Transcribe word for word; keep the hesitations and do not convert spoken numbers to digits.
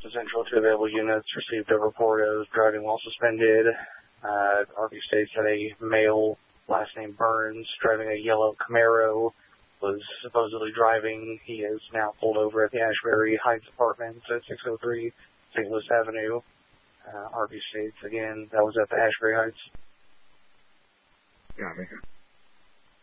to Central, two available units received a report of driving while suspended. Uh, R V states had a male, last name Burns, driving a yellow Camaro, was supposedly driving. He is now pulled over at the Ashbury Heights Apartments at six oh three Saint Louis Avenue. Uh, R V states, again, that was at the Ashbury Heights. Got me.